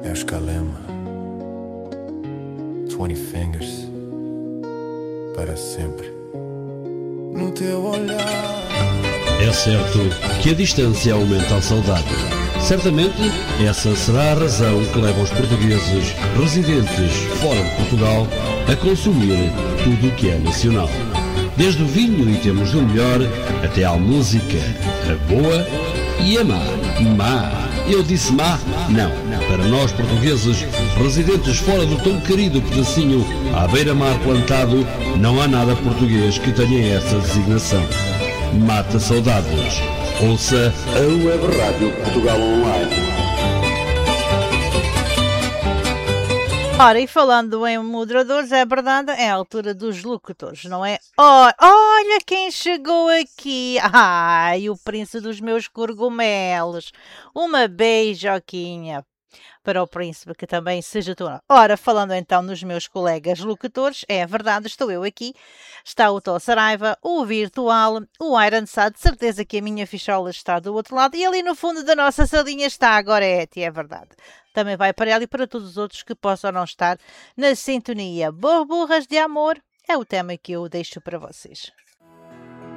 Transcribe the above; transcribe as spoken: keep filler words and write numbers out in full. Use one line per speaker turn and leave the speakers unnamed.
É o Escalema. Twenty fingers. Para sempre. No teu olhar.
É certo que a distância aumenta a saudade. Certamente, essa será a razão que leva os portugueses residentes fora de Portugal a consumir tudo o que é nacional. Desde o vinho e temos do melhor, até à música, a boa e a má. Má. Eu disse má? Não. Para nós portugueses, residentes fora do tão querido pedacinho à beira-mar plantado, não há nada português que tenha essa designação. Mata saudades. Ouça a Web Rádio Portugal Online.
Ora, e falando em moderadores, é verdade, é a altura dos locutores, não é? Oh, olha quem chegou aqui! Ai, o príncipe dos meus cogumelos! Uma beijoquinha para o príncipe, que também seja tua. Ora, falando então nos meus colegas locutores, é verdade, estou eu aqui, está o Tó Saraiva, o virtual, o Iron Sá, de certeza que a minha fichola está do outro lado, e ali no fundo da nossa salinha está a Gorete, é verdade. Também vai para ela e para todos os outros que possam não estar na sintonia. Borburras de amor é o tema que eu deixo para vocês.